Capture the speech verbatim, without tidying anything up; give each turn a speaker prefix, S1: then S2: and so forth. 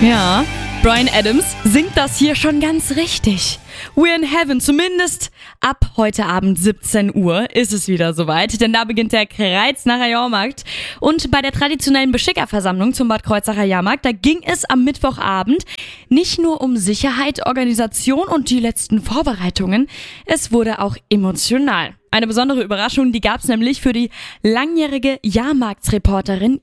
S1: Ja, Bryan Adams singt das hier schon ganz richtig. We're in heaven, zumindest ab heute Abend siebzehn Uhr ist es wieder soweit, denn da beginnt der Kreuznacher Jahrmarkt. Und bei der traditionellen Beschickerversammlung zum Bad Kreuznacher Jahrmarkt, da ging es am Mittwochabend nicht nur um Sicherheit, Organisation und die letzten Vorbereitungen, es wurde auch emotional. Eine besondere Überraschung, die gab es nämlich für die langjährige Jahrmarktsreporterin